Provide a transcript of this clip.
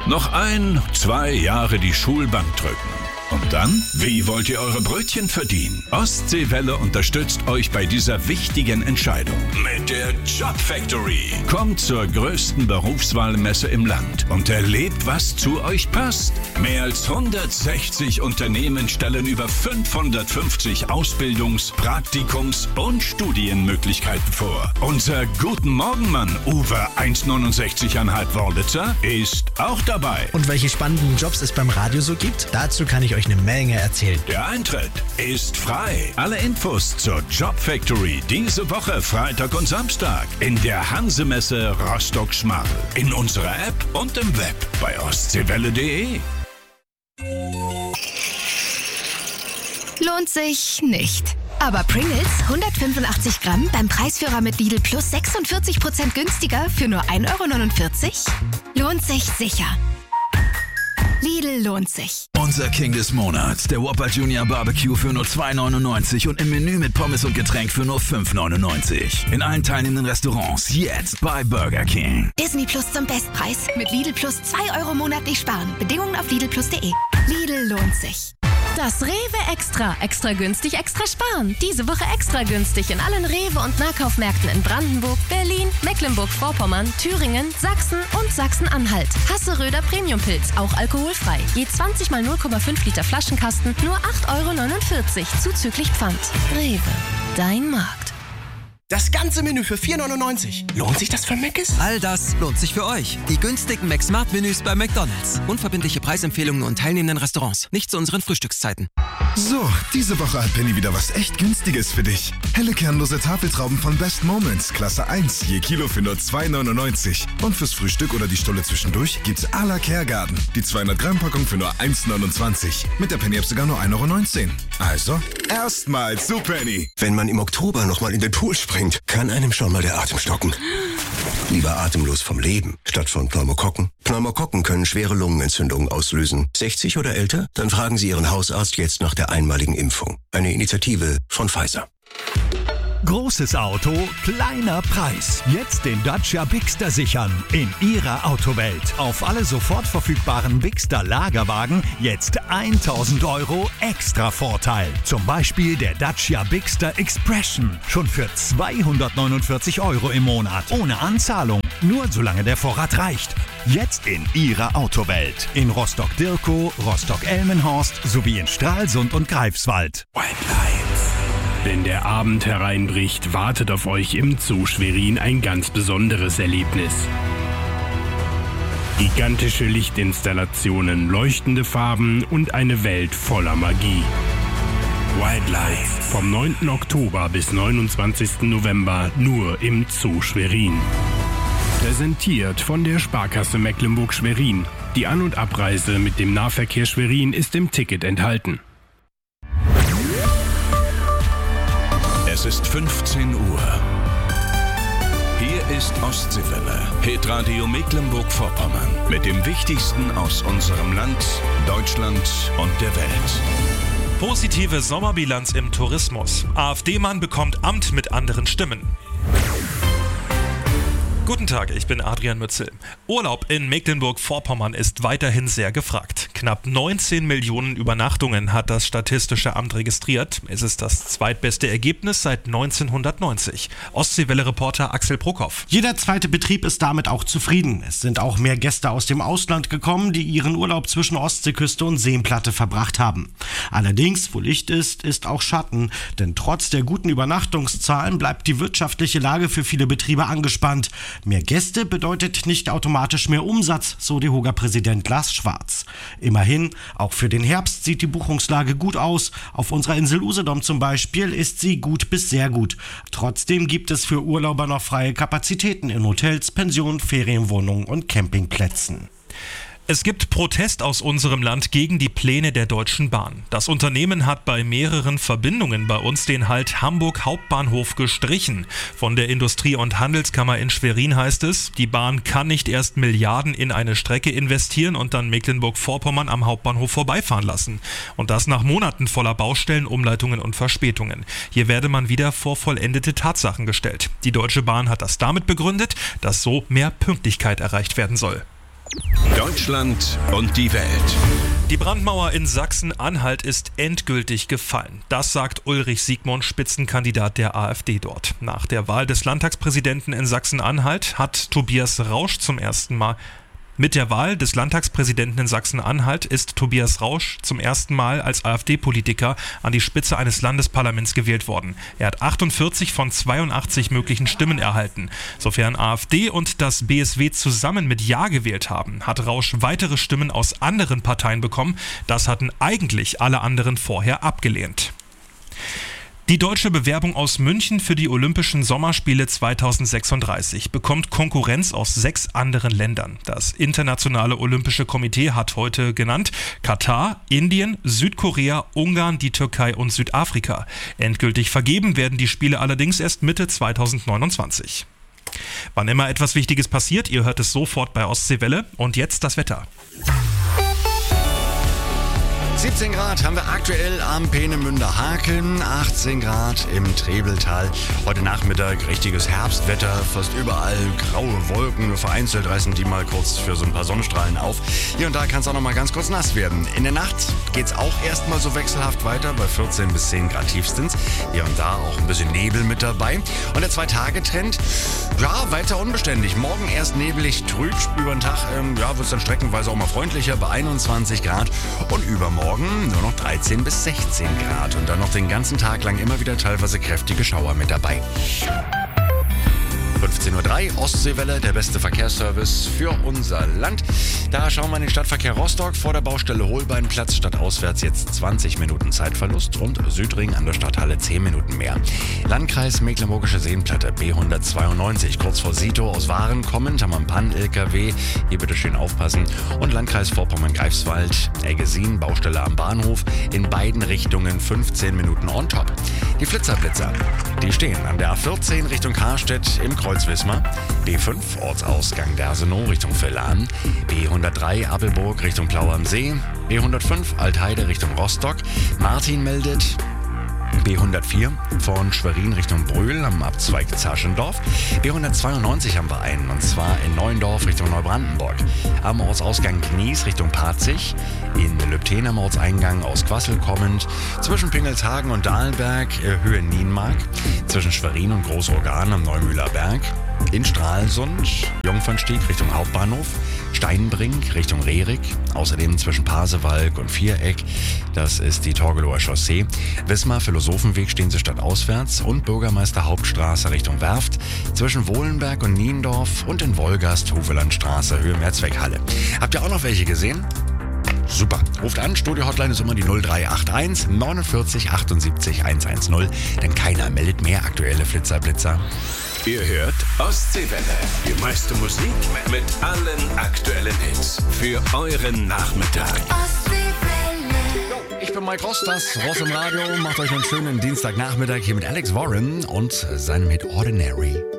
Noch 1, 2 Jahre die Schulbank drücken. Und dann? Wie wollt ihr eure Brötchen verdienen? Ostseewelle unterstützt euch bei dieser wichtigen Entscheidung. Mit der Job Factory. Kommt zur größten Berufswahlmesse im Land und erlebt, was zu euch passt. Mehr als 160 Unternehmen stellen über 550 Ausbildungs-, Praktikums- und Studienmöglichkeiten vor. Unser Guten Morgen-Mann Uwe 1,69,5 Wollitzer ist auch dabei. Und welche spannenden Jobs es beim Radio so gibt, dazu kann ich euch eine Menge erzählen. Der Eintritt ist frei. Alle Infos zur Job Factory diese Woche Freitag und Samstag in der Hansemesse Rostock-Schmarl, in unserer App und im Web bei ostseewelle.de. Lohnt sich nicht. Aber Pringles 185 Gramm beim Preisführer mit Lidl Plus 46% günstiger für nur 1,49 €? Lohnt sich sicher. Lidl lohnt sich. Unser King des Monats, der Whopper Junior Barbecue für nur 2,99 und im Menü mit Pommes und Getränk für nur 5,99. In allen teilnehmenden Restaurants jetzt bei Burger King. Disney Plus zum Bestpreis. Mit Lidl Plus 2 € monatlich sparen. Bedingungen auf lidlplus.de. Lidl lohnt sich. Das Rewe Extra. Extra günstig, extra sparen. Diese Woche extra günstig in allen Rewe- und Nahkaufmärkten in Brandenburg, Berlin, Mecklenburg-Vorpommern, Thüringen, Sachsen und Sachsen-Anhalt. Hasseröder Premiumpilz, auch alkoholfrei. Je 20 mal 0,5 Liter Flaschenkasten, nur 8,49 € zuzüglich Pfand. Rewe, dein Markt. Das ganze Menü für 4,99 €. Lohnt sich das für Mc's? All das lohnt sich für euch. Die günstigen McSmart-Menüs bei McDonald's. Unverbindliche Preisempfehlungen und teilnehmenden Restaurants. Nicht zu unseren Frühstückszeiten. So, diese Woche hat Penny wieder was echt Günstiges für dich. Helle kernlose Tafeltrauben von Best Moments, Klasse 1, je Kilo für nur 2,99 €. Und fürs Frühstück oder die Stulle zwischendurch gibt's à la Kergarten. Die 200 Gramm Packung für nur 1,29 €. Mit der Penny-App sogar nur 1,19 €. Also, erstmal zu Penny. Wenn man im Oktober nochmal in den Pool springt, kann einem schon mal der Atem stocken. Lieber atemlos vom Leben, statt von Pneumokokken. Pneumokokken können schwere Lungenentzündungen auslösen. 60 oder älter? Dann fragen Sie Ihren Hausarzt jetzt nach der einmaligen Impfung. Eine Initiative von Pfizer. Großes Auto, kleiner Preis. Jetzt den Dacia Bigster sichern. In Ihrer Autowelt. Auf alle sofort verfügbaren Bigster Lagerwagen jetzt 1.000 € extra Vorteil. Zum Beispiel der Dacia Bigster Expression. Schon für 249 € im Monat. Ohne Anzahlung. Nur solange der Vorrat reicht. Jetzt in Ihrer Autowelt. In Rostock-Dirkow, Rostock-Elmenhorst sowie in Stralsund und Greifswald. Wenn der Abend hereinbricht, wartet auf euch im Zoo Schwerin ein ganz besonderes Erlebnis. Gigantische Lichtinstallationen, leuchtende Farben und eine Welt voller Magie. Wildlife vom 9. Oktober bis 29. November nur im Zoo Schwerin. Präsentiert von der Sparkasse Mecklenburg-Schwerin. Die An- und Abreise mit dem Nahverkehr Schwerin ist im Ticket enthalten. Es ist 15 Uhr. Hier ist Ostseewelle, Hitradio Mecklenburg-Vorpommern. Mit dem Wichtigsten aus unserem Land, Deutschland und der Welt. Positive Sommerbilanz im Tourismus. AfD-Mann bekommt Amt mit anderen Stimmen. Guten Tag, ich bin Adrian Mützel. Urlaub in Mecklenburg-Vorpommern ist weiterhin sehr gefragt. Knapp 19 Millionen Übernachtungen hat das Statistische Amt registriert. Es ist das zweitbeste Ergebnis seit 1990. Ostseewelle-Reporter Axel Prokop. Jeder zweite Betrieb ist damit auch zufrieden. Es sind auch mehr Gäste aus dem Ausland gekommen, die ihren Urlaub zwischen Ostseeküste und Seenplatte verbracht haben. Allerdings, wo Licht ist, ist auch Schatten. Denn trotz der guten Übernachtungszahlen bleibt die wirtschaftliche Lage für viele Betriebe angespannt. Mehr Gäste bedeutet nicht automatisch mehr Umsatz, so DEHOGA-Präsident Lars Schwarz. Immerhin, auch für den Herbst sieht die Buchungslage gut aus. Auf unserer Insel Usedom zum Beispiel ist sie gut bis sehr gut. Trotzdem gibt es für Urlauber noch freie Kapazitäten in Hotels, Pensionen, Ferienwohnungen und Campingplätzen. Es gibt Protest aus unserem Land gegen die Pläne der Deutschen Bahn. Das Unternehmen hat bei mehreren Verbindungen bei uns den Halt Hamburg Hauptbahnhof gestrichen. Von der Industrie- und Handelskammer in Schwerin heißt es, die Bahn kann nicht erst Milliarden in eine Strecke investieren und dann Mecklenburg-Vorpommern am Hauptbahnhof vorbeifahren lassen. Und das nach Monaten voller Baustellen, Umleitungen und Verspätungen. Hier werde man wieder vor vollendete Tatsachen gestellt. Die Deutsche Bahn hat das damit begründet, dass so mehr Pünktlichkeit erreicht werden soll. Deutschland und die Welt. Die Brandmauer in Sachsen-Anhalt ist endgültig gefallen. Das sagt Ulrich Siegmund, Spitzenkandidat der AfD dort. Nach der Wahl des Landtagspräsidenten in Sachsen-Anhalt hat Tobias Rausch zum ersten Mal Mit der Wahl des Landtagspräsidenten in Sachsen-Anhalt ist Tobias Rausch zum ersten Mal als AfD-Politiker an die Spitze eines Landesparlaments gewählt worden. Er hat 48 von 82 möglichen Stimmen erhalten. Sofern AfD und das BSW zusammen mit Ja gewählt haben, hat Rausch weitere Stimmen aus anderen Parteien bekommen. Das hatten eigentlich alle anderen vorher abgelehnt. Die deutsche Bewerbung aus München für die Olympischen Sommerspiele 2036 bekommt Konkurrenz aus 6 anderen Ländern. Das Internationale Olympische Komitee hat heute genannt Katar, Indien, Südkorea, Ungarn, die Türkei und Südafrika. Endgültig vergeben werden die Spiele allerdings erst Mitte 2029. Wann immer etwas Wichtiges passiert, ihr hört es sofort bei Ostseewelle. Und jetzt das Wetter. 17 Grad haben wir aktuell am Peenemünder Haken, 18 Grad im Trebeltal. Heute Nachmittag richtiges Herbstwetter, fast überall graue Wolken, nur vereinzelt reißen die mal kurz für so ein paar Sonnenstrahlen auf. Hier und da kann es auch noch mal ganz kurz nass werden. In der Nacht geht es auch erstmal so wechselhaft weiter, bei 14 bis 10 Grad tiefstens. Hier und da auch ein bisschen Nebel mit dabei. Und der 2-Tage-Trend, ja, weiter unbeständig. Morgen erst nebelig, trüb, über den Tag wird es dann streckenweise auch mal freundlicher bei 21 Grad und übermorgen nur noch 13 bis 16 Grad und dann noch den ganzen Tag lang immer wieder teilweise kräftige Schauer mit dabei. 15.03 Uhr, Ostseewelle, der beste Verkehrsservice für unser Land. Da schauen wir in den Stadtverkehr Rostock, vor der Baustelle Holbeinplatz, stadtauswärts jetzt 20 Minuten Zeitverlust und Südring an der Stadthalle 10 Minuten mehr. Landkreis Mecklenburgische Seenplatte, B192, kurz vor Sito aus Waren kommend, haben wir einen Pann-LKW, hier bitte schön aufpassen. Und Landkreis Vorpommern-Greifswald, Eggesin, Baustelle am Bahnhof, in beiden Richtungen 15 Minuten on top. Die Flitzerblitzer, die stehen an der A14 Richtung Karstedt im Kreuzwismar, B5 Ortsausgang Dersenow Richtung Villahn, B103 Appelburg Richtung Plau am See, B105 Altheide Richtung Rostock, Martin meldet, B104 von Schwerin Richtung Brühl am Abzweig Zaschendorf. B192 haben wir einen, und zwar in Neuendorf Richtung Neubrandenburg. Am Ortsausgang Knies Richtung Parzig. In Lübten am Ortseingang aus Quassel kommend. Zwischen Pingelshagen und Dahlberg, Höhe Nienmark. Zwischen Schwerin und Großorgan am Neumühler Berg. In Stralsund, Jungfernstieg Richtung Hauptbahnhof, Steinbrink Richtung Rerik, außerdem zwischen Pasewalk und Viereck, das ist die Torgelower Chaussee, Wismar Philosophenweg stehen sie stadtauswärts und Bürgermeister Hauptstraße Richtung Werft, zwischen Wohlenberg und Niendorf und in Wolgast Huvelandstraße Höhe Mehrzweckhalle. Habt ihr auch noch welche gesehen? Super. Ruft an, Studio-Hotline ist immer die 0381 49 78 110, denn keiner meldet mehr aktuelle Flitzer-Blitzer. Ihr hört Ostseewelle, die meiste Musik mit allen aktuellen Hits für euren Nachmittag. Ich bin Mike Ross, das Ross im Radio. Macht euch einen schönen Dienstagnachmittag hier mit Alex Warren und seinem Hit Ordinary.